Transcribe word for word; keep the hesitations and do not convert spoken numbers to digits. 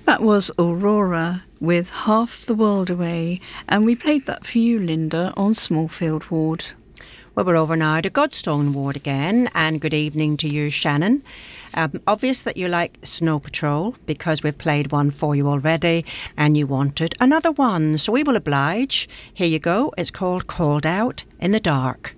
That was Aurora with Half the World Away, and we played that for you, Linda, on Smallfield Ward. Well, we're over now to Godstone Ward again, and good evening to you, Shannon. Um, obvious that you like Snow Patrol because we've played one for you already and you wanted another one, so we will oblige. Here you go. It's called Called Out in the Dark.